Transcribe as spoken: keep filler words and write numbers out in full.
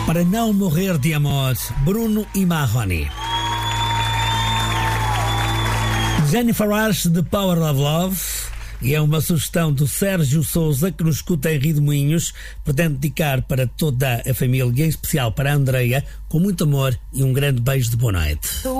Para não morrer de amor, Bruno e Marrone. Jennifer Rush, The Power of Love. E é uma sugestão do Sérgio Souza, que nos escuta em Rio de Moinhos. Pretende dedicar para toda a família, em especial para a Andreia, com muito amor e um grande beijo de boa noite.